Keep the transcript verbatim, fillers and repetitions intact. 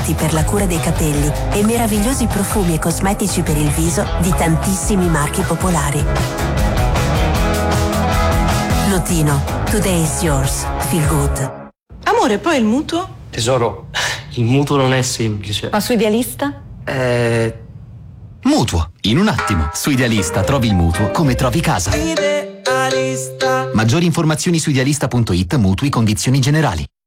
prodotti per la cura dei capelli e meravigliosi profumi e cosmetici per il viso di tantissimi marchi popolari. Notino, today is yours. Feel good. Amore, poi il mutuo? Tesoro, il mutuo non è semplice. Ma su Idealista? Eh... Mutuo, in un attimo. Su Idealista trovi il mutuo come trovi casa. Idealista. Maggiori informazioni su idealista punto it, mutui, condizioni generali.